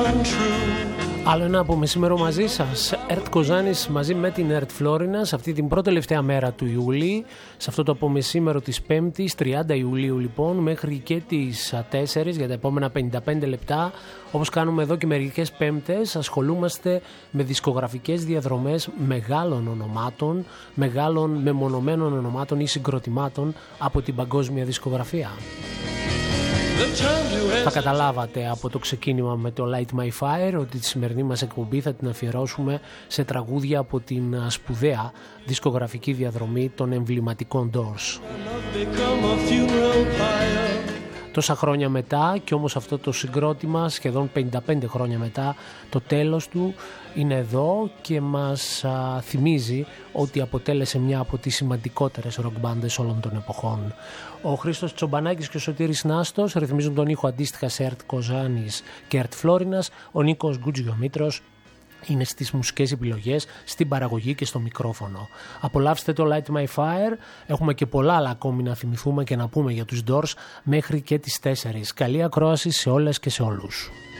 Άλλο ένα από μεσήμερο μαζί σας. Ερτ Κοζάνης μαζί με την Ερτ Φλόρινα σε αυτή την πρώτη τελευταία μέρα του Ιούλη. Σε αυτό το απομεσήμερο της 5ης, 30 Ιουλίου λοιπόν, μέχρι και τις 4 για τα επόμενα 55 λεπτά. Όπως κάνουμε εδώ και μερικές Πέμπτες, ασχολούμαστε με δισκογραφικές διαδρομές μεγάλων ονομάτων, μεγάλων μεμονωμένων ονομάτων ή συγκροτημάτων από την παγκόσμια δισκογραφία. Θα καταλάβατε από το ξεκίνημα με το Light My Fire ότι τη σημερινή μας εκπομπή θα την αφιερώσουμε σε τραγούδια από την σπουδαία δισκογραφική διαδρομή των εμβληματικών Doors. Τόσα χρόνια μετά και όμως αυτό το συγκρότημα σχεδόν 55 χρόνια μετά το τέλος του είναι εδώ και μας θυμίζει ότι αποτέλεσε μια από τις σημαντικότερες ροκ μπάντες όλων των εποχών. Ο Χρήστος Τσομπανάκης και ο Σωτήρης Νάστος ρυθμίζουν τον ήχο αντίστοιχα σε Ερτ Κοζάνης και Ερτ Φλόρινας. Ο Νίκος Γκουτζιομήτρος είναι στις μουσικές επιλογές, στην παραγωγή και στο μικρόφωνο. Απολαύστε το Light My Fire. Έχουμε και πολλά άλλα ακόμη να θυμηθούμε και να πούμε για τους Doors μέχρι και τις 4. Καλή ακρόαση σε όλες και σε όλους.